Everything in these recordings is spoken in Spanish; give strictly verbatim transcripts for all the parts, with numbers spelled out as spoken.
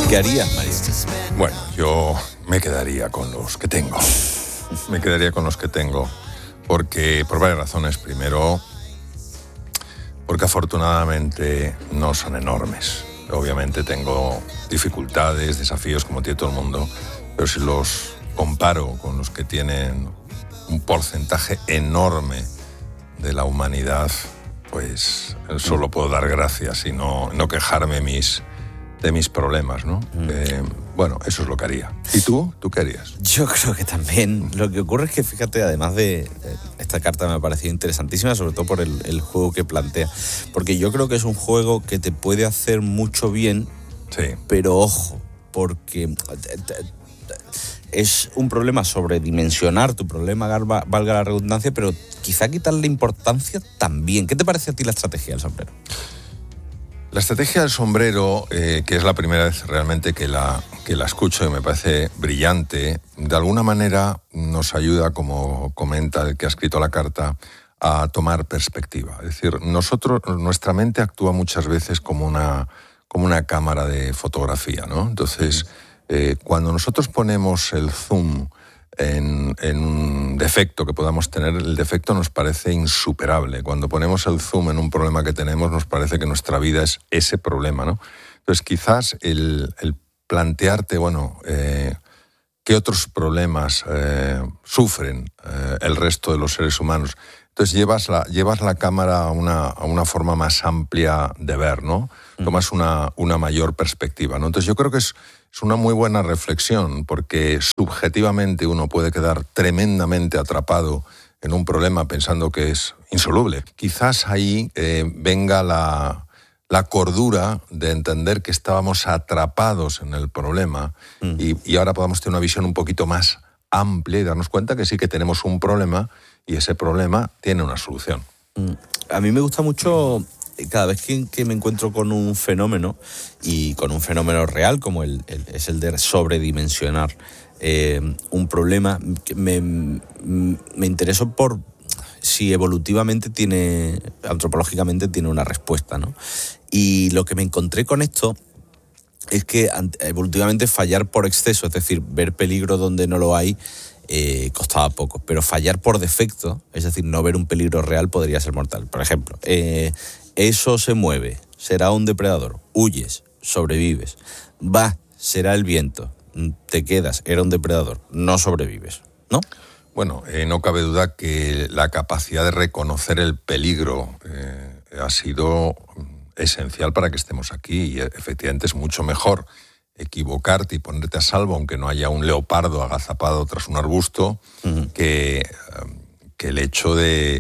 ¿Qué harías, Mario? Bueno, yo me quedaría con los que tengo. Me quedaría con los que tengo. Porque, por varias razones. Primero, porque afortunadamente no son enormes. Obviamente tengo dificultades, desafíos como tiene todo el mundo, pero si los comparo con los que tienen un porcentaje enorme de la humanidad, pues solo puedo dar gracias y no, no quejarme mis, de mis problemas, ¿no? Mm. Eh, bueno, eso es lo que haría. ¿Y tú? ¿Tú qué harías? Yo creo que también. Lo que ocurre es que, fíjate, además de... Esta carta me ha parecido interesantísima, sobre todo por el, el juego que plantea. Porque yo creo que es un juego que te puede hacer mucho bien, sí. Pero ojo, porque es un problema sobredimensionar tu problema, valga la redundancia, pero quizá quitarle importancia también. ¿Qué te parece a ti la estrategia del sombrero? La estrategia del sombrero, eh, que es la primera vez realmente que la, que la escucho y me parece brillante, de alguna manera nos ayuda, como comenta el que ha escrito la carta, a tomar perspectiva. Es decir, nosotros, nuestra mente actúa muchas veces como una, como una cámara de fotografía, ¿no? Entonces, eh, cuando nosotros ponemos el zoom En, en un defecto que podamos tener, el defecto nos parece insuperable. Cuando ponemos el zoom en un problema que tenemos, nos parece que nuestra vida es ese problema, ¿no? Entonces, quizás el, el plantearte, bueno, eh, qué otros problemas eh, sufren eh, el resto de los seres humanos. Entonces, llevas la, llevas la cámara a una, a una forma más amplia de ver, ¿no? Tomas una, una mayor perspectiva, ¿no? Entonces, yo creo que es Es una muy buena reflexión, porque subjetivamente uno puede quedar tremendamente atrapado en un problema pensando que es insoluble. Quizás ahí eh, venga la, la cordura de entender que estábamos atrapados en el problema mm. y, y ahora podamos tener una visión un poquito más amplia y darnos cuenta que sí que tenemos un problema y ese problema tiene una solución. Mm. A mí me gusta mucho... Cada vez que, que me encuentro con un fenómeno, y con un fenómeno real como el, el, es el de sobredimensionar eh, un problema, me, me intereso por si evolutivamente tiene, antropológicamente tiene una respuesta, ¿no? Y lo que me encontré con esto es que evolutivamente fallar por exceso, es decir, ver peligro donde no lo hay, Eh, costaba poco, pero fallar por defecto, es decir, no ver un peligro real, podría ser mortal. Por ejemplo, eh, eso se mueve, será un depredador, huyes, sobrevives. Va, será el viento, te quedas, era un depredador, no sobrevives, ¿no? Bueno, eh, no cabe duda que la capacidad de reconocer el peligro eh, ha sido esencial para que estemos aquí y efectivamente es mucho mejor equivocarte y ponerte a salvo, aunque no haya un leopardo agazapado tras un arbusto, uh-huh. que, que el hecho de,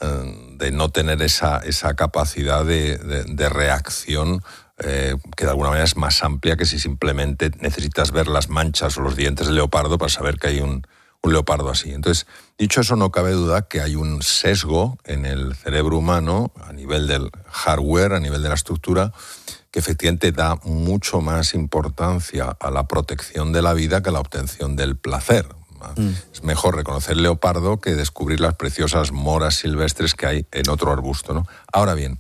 de no tener esa, esa capacidad de, de, de reacción eh, que de alguna manera es más amplia que si simplemente necesitas ver las manchas o los dientes del leopardo para saber que hay un, un leopardo así. Entonces, dicho eso, no cabe duda que hay un sesgo en el cerebro humano a nivel del hardware, a nivel de la estructura, que efectivamente da mucho más importancia a la protección de la vida que a la obtención del placer. Mm. Es mejor reconocer el leopardo que descubrir las preciosas moras silvestres que hay en otro arbusto, ¿no? Ahora bien,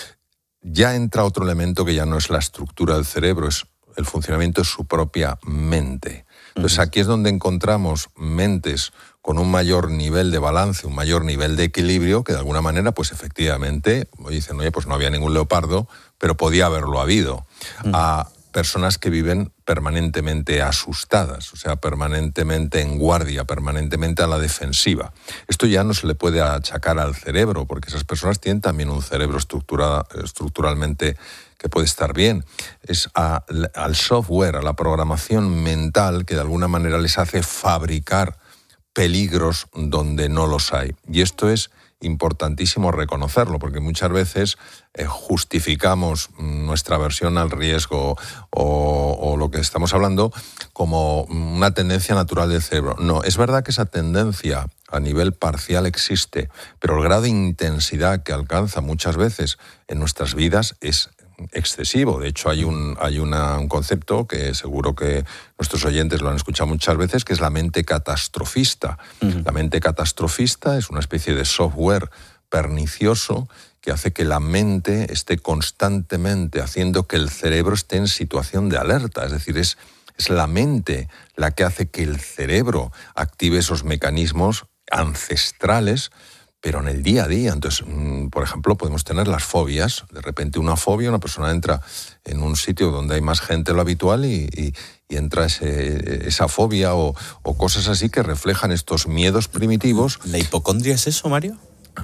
ya entra otro elemento que ya no es la estructura del cerebro, es el funcionamiento de su propia mente. Entonces, aquí es donde encontramos mentes con un mayor nivel de balance, un mayor nivel de equilibrio, que de alguna manera, pues efectivamente, dicen, oye, pues no había ningún leopardo, pero podía haberlo habido. Mm. A personas que viven permanentemente asustadas, o sea, permanentemente en guardia, permanentemente a la defensiva. Esto ya no se le puede achacar al cerebro, porque esas personas tienen también un cerebro estructura, estructuralmente que puede estar bien. Es a, al software, a la programación mental que de alguna manera les hace fabricar peligros donde no los hay. Y esto es importantísimo reconocerlo, porque muchas veces eh, justificamos nuestra aversión al riesgo o, o lo que estamos hablando como una tendencia natural del cerebro. No, es verdad que esa tendencia a nivel parcial existe, pero el grado de intensidad que alcanza muchas veces en nuestras vidas es excesivo. De hecho, hay un hay una, un concepto que seguro que nuestros oyentes lo han escuchado muchas veces, que es la mente catastrofista. Uh-huh. La mente catastrofista es una especie de software pernicioso que hace que la mente esté constantemente haciendo que el cerebro esté en situación de alerta. Es decir, es, es la mente la que hace que el cerebro active esos mecanismos ancestrales, pero en el día a día. Entonces, por ejemplo, podemos tener las fobias. De repente una fobia, una persona entra en un sitio donde hay más gente de lo habitual y, y, y entra ese, esa fobia o, o cosas así que reflejan estos miedos primitivos. ¿La hipocondria es eso, Mario?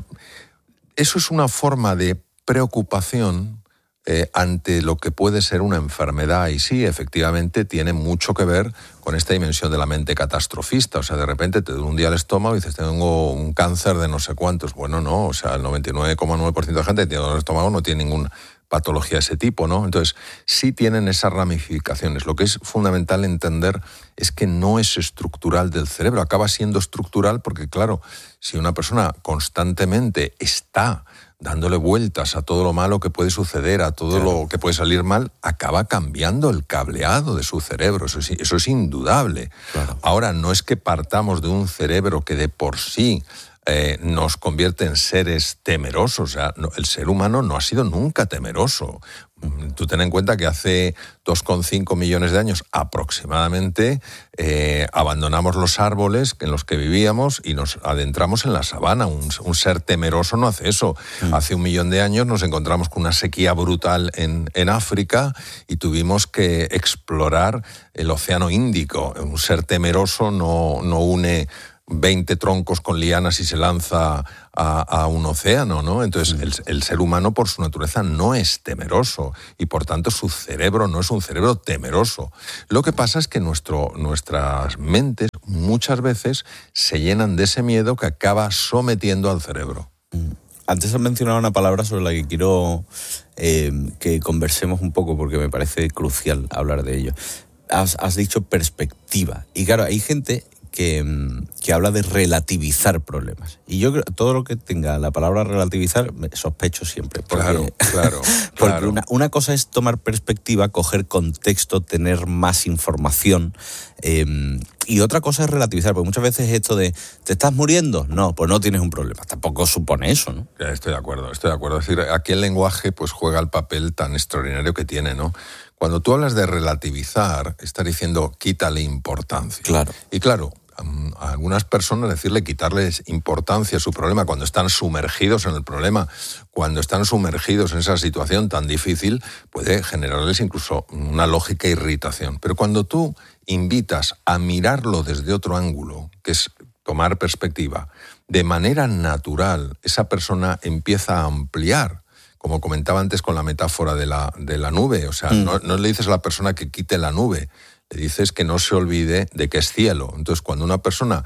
Eso es una forma de preocupación eh, ante lo que puede ser una enfermedad, y sí, efectivamente tiene mucho que ver con esta dimensión de la mente catastrofista. O sea, de repente te duele un día el estómago y dices, tengo un cáncer de no sé cuántos. Bueno, no, o sea, el noventa y nueve coma nueve por ciento de gente que tiene dolor de estómago no tiene ninguna patología de ese tipo, ¿no? Entonces, sí tienen esas ramificaciones. Lo que es fundamental entender es que no es estructural del cerebro, acaba siendo estructural porque, claro, si una persona constantemente está dándole vueltas a todo lo malo que puede suceder, a todo claro. lo que puede salir mal, acaba cambiando el cableado de su cerebro. Eso es, eso es indudable. Claro. Ahora, no es que partamos de un cerebro que de por sí eh, nos convierte en seres temerosos. O sea, no, el ser humano no ha sido nunca temeroso. Tú ten en cuenta que hace dos coma cinco millones de años aproximadamente eh, abandonamos los árboles en los que vivíamos y nos adentramos en la sabana. Un, un ser temeroso no hace eso. Mm. Hace un millón de años nos encontramos con una sequía brutal en, en África y tuvimos que explorar el Océano Índico. Un ser temeroso no, no une veinte troncos con lianas y se lanza a, a un océano, ¿no? Entonces, el, el ser humano por su naturaleza no es temeroso y por tanto su cerebro no es un cerebro temeroso. Lo que pasa es que nuestro, nuestras mentes muchas veces se llenan de ese miedo que acaba sometiendo al cerebro. Antes has mencionado una palabra sobre la que quiero eh, que conversemos un poco porque me parece crucial hablar de ello. Has, has dicho perspectiva. Y claro, hay gente que, que habla de relativizar problemas. Y yo creo todo lo que tenga la palabra relativizar, sospecho siempre. Porque, claro, claro. Porque claro. Una, una cosa es tomar perspectiva, coger contexto, tener más información. Eh, y otra cosa es relativizar, porque muchas veces esto de ¿te estás muriendo? No, pues no tienes un problema. Tampoco supone eso, ¿no? Estoy de acuerdo, estoy de acuerdo. Es decir, aquí el lenguaje pues juega el papel tan extraordinario que tiene, ¿no? Cuando tú hablas de relativizar, estás diciendo quítale importancia. Claro. Y claro, a algunas personas decirle quitarles importancia a su problema cuando están sumergidos en el problema, cuando están sumergidos en esa situación tan difícil, puede generarles incluso una lógica irritación. Pero cuando tú invitas a mirarlo desde otro ángulo, que es tomar perspectiva, de manera natural, esa persona empieza a ampliar. Como comentaba antes con la metáfora de la, de la nube. O sea, mm. no, no le dices a la persona que quite la nube, le dices que no se olvide de que es cielo. Entonces, cuando una persona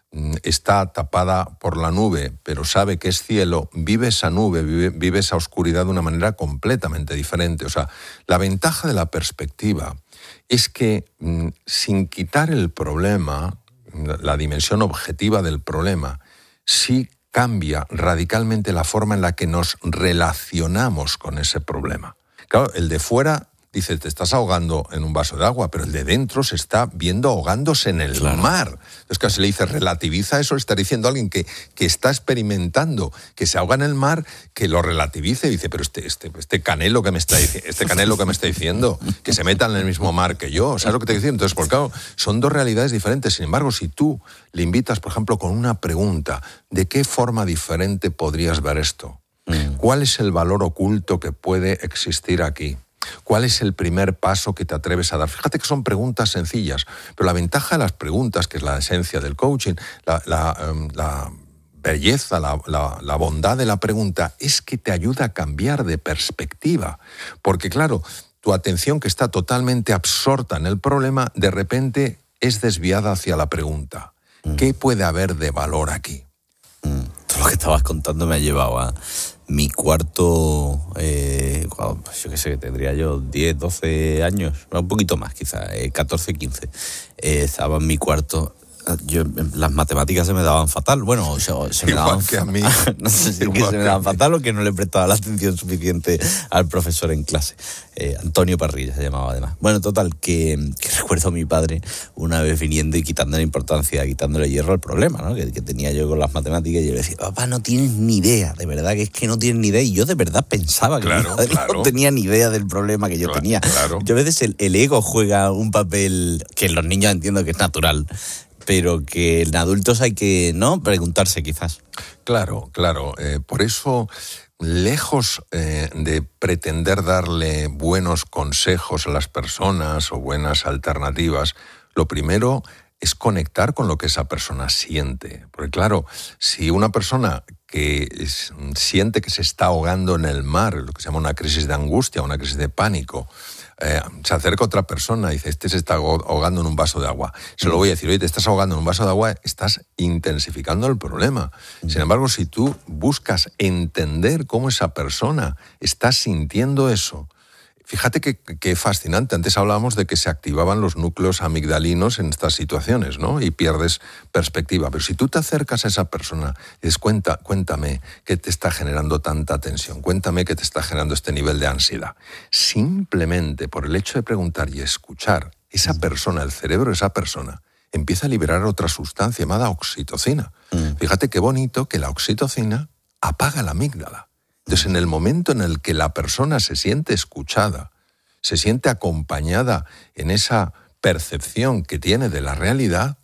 está tapada por la nube, pero sabe que es cielo, vive esa nube, vive, vive esa oscuridad de una manera completamente diferente. O sea, la ventaja de la perspectiva es que mmm, sin quitar el problema, la dimensión objetiva del problema, sí cambia radicalmente la forma en la que nos relacionamos con ese problema. Claro, el de fuera dice, te estás ahogando en un vaso de agua, pero el de dentro se está viendo ahogándose en el claro. mar. Entonces, claro, si le dice, relativiza eso, le está diciendo a alguien que, que está experimentando, que se ahoga en el mar, que lo relativice. Y dice, pero este, este, este canelo que me está diciendo, este canelo que me está diciendo, que se meta en el mismo mar que yo. ¿Sabes lo que te estoy diciendo? Entonces, porque claro, son dos realidades diferentes. Sin embargo, si tú le invitas, por ejemplo, con una pregunta, ¿de qué forma diferente podrías ver esto? ¿Cuál es el valor oculto que puede existir aquí? ¿Cuál es el primer paso que te atreves a dar? Fíjate que son preguntas sencillas, pero la ventaja de las preguntas, que es la esencia del coaching, la, la, um, la belleza, la, la, la bondad de la pregunta, es que te ayuda a cambiar de perspectiva. Porque claro, tu atención, que está totalmente absorta en el problema, de repente es desviada hacia la pregunta. Mm. ¿Qué puede haber de valor aquí? Mm. Todo lo que estabas contando me ha llevado a mi cuarto, eh, yo qué sé, tendría yo diez, doce años, un poquito más quizá, eh, catorce, quince. Eh, estaba en mi cuarto Yo, las matemáticas se me daban fatal. Bueno, o sea, se me Igual daban que a mí. No sé si es que se me daban fatal o que no le prestaba la atención suficiente al profesor en clase. Eh, Antonio Parrilla se llamaba además. Bueno, total, que, que recuerdo a mi padre una vez viniendo y quitándole importancia, quitándole hierro al problema, ¿no? Que, que tenía yo con las matemáticas, y yo le decía, papá, no tienes ni idea, de verdad que es que no tienes ni idea. Y yo de verdad pensaba que claro, mi padre claro. no tenía ni idea del problema que yo claro, tenía. Claro. Yo a veces el, el ego juega un papel que en los niños entiendo que es natural, pero que en adultos hay que, ¿no?, preguntarse quizás. Claro, claro. Eh, por eso, lejos eh, de pretender darle buenos consejos a las personas o buenas alternativas, lo primero es conectar con lo que esa persona siente. Porque claro, si una persona que es, siente que se está ahogando en el mar, lo que se llama una crisis de angustia, una crisis de pánico, Eh, se acerca otra persona y dice, este se está ahogando en un vaso de agua. Se lo voy a decir, oye, te estás ahogando en un vaso de agua, estás intensificando el problema. Sin embargo, si tú buscas entender cómo esa persona está sintiendo eso, fíjate que, que fascinante. Antes hablábamos de que se activaban los núcleos amigdalinos en estas situaciones, ¿no? Y pierdes perspectiva. Pero si tú te acercas a esa persona y dices, Cuenta, cuéntame qué te está generando tanta tensión, cuéntame qué te está generando este nivel de ansiedad. Simplemente por el hecho de preguntar y escuchar, esa persona, el cerebro de esa persona, empieza a liberar otra sustancia llamada oxitocina. Mm. Fíjate qué bonito que la oxitocina apaga la amígdala. Entonces, en el momento en el que la persona se siente escuchada, se siente acompañada en esa percepción que tiene de la realidad,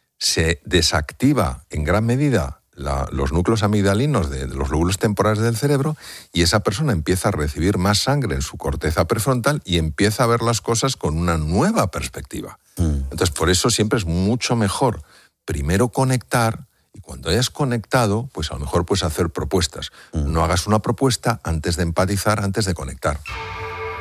se desactiva en gran medida la, los núcleos amigdalinos de, de los lóbulos temporales del cerebro, y esa persona empieza a recibir más sangre en su corteza prefrontal y empieza a ver las cosas con una nueva perspectiva. Mm. Entonces, por eso siempre es mucho mejor primero conectar. Y cuando hayas conectado, pues a lo mejor puedes hacer propuestas. No hagas una propuesta antes de empatizar, antes de conectar.